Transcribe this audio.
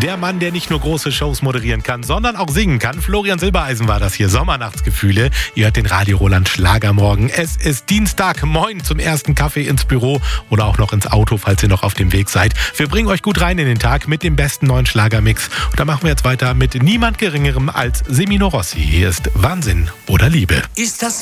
Der Mann, der nicht nur große Shows moderieren kann, sondern auch singen kann. Florian Silbereisen war das hier. Sommernachtsgefühle. Ihr hört den Radio Roland Schlagermorgen. Es ist Dienstag. Moin zum ersten Kaffee ins Büro oder auch noch ins Auto, falls ihr noch auf dem Weg seid. Wir bringen euch gut rein in den Tag mit dem besten neuen Schlagermix. Und da machen wir jetzt weiter mit niemand Geringerem als Semino Rossi. Hier ist Wahnsinn oder Liebe. Ist das